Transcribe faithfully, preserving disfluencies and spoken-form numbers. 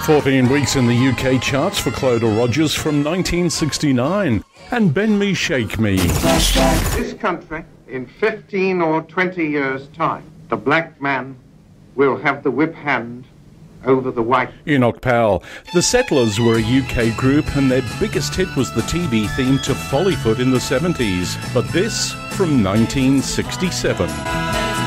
fourteen weeks in the U K charts for Clodagh Rogers from nineteen sixty-nine. And Bend Me, Shake Me. This country, in fifteen or twenty years' time, the black man will have the whip hand over the white. Enoch Powell. The Settlers were a U K group and their biggest hit was the T V theme to Follyfoot in the seventies. But this from nineteen sixty-seven.